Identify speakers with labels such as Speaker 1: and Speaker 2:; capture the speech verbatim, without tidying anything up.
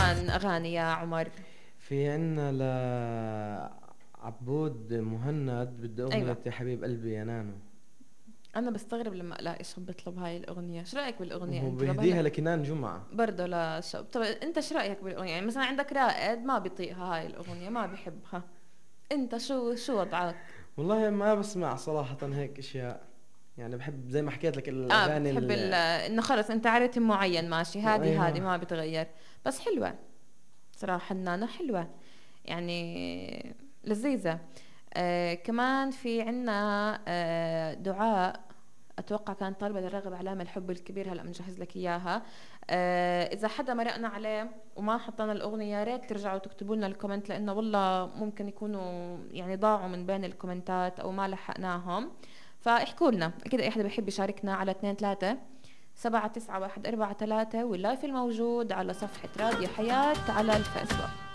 Speaker 1: كمان اغاني يا عمر؟
Speaker 2: في عنا ل عبود مهند بدي
Speaker 1: ايوه.
Speaker 2: اغنية يا حبيب قلبي يا نانو.
Speaker 1: انا بستغرب لما الاقي شاب بيطلب هاي الاغنيه، شو رايك بالاغنيه
Speaker 2: هو
Speaker 1: انت؟ طب هلا
Speaker 2: بيهديها لكنان جمعة.
Speaker 1: برضه لشاب، طب انت شو رايك بالاغنيه؟ يعني مثلا عندك رائد ما بيطيقها هاي الاغنيه، ما بيحبها، انت شو شو وضعك؟
Speaker 2: والله ما بسمع صراحة هيك اشياء، يعني بحب زي ما حكيت لك
Speaker 1: اه
Speaker 2: الاغاني
Speaker 1: بتحب ال-
Speaker 2: ال...
Speaker 1: انه خلص انت على رتم معين ماشي، هذه هذه
Speaker 2: ايوه.
Speaker 1: ما بتغير. بس حلوه صراحه، حنانه حلوه يعني، لذيذه. آه كمان في عنا آه دعاء، اتوقع كانت طالبه للرغب علامه الحب الكبير، هلا بنجهز لك اياها. آه اذا حدا مرقنا عليه وما حطينا الاغنيه، يا ريت ترجعوا تكتبوا لنا الكومنت، لانه والله ممكن يكونوا يعني ضاعوا من بين الكومنتات او ما لحقناهم. فاحكوا لنا، اكيد اي حدا بيحب يشاركنا على اثنين ثلاثة سبعة تسعة واحد أربعة ثلاثة، واللايف الموجود على صفحة راديو حياة على الفيسبوك.